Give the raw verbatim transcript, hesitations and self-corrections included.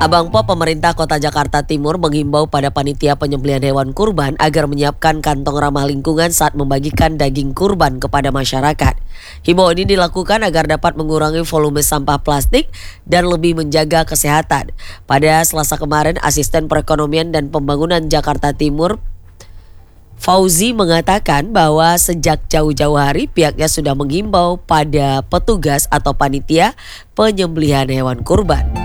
Abang Po, pemerintah Kota Jakarta Timur menghimbau pada panitia penyembelihan hewan kurban agar menyiapkan kantong ramah lingkungan saat membagikan daging kurban kepada masyarakat. Himbauan ini dilakukan agar dapat mengurangi volume sampah plastik dan lebih menjaga kesehatan. Pada Selasa kemarin, Asisten Perekonomian dan Pembangunan Jakarta Timur Fauzi mengatakan bahwa sejak jauh-jauh hari pihaknya sudah menghimbau pada petugas atau panitia penyembelihan hewan kurban.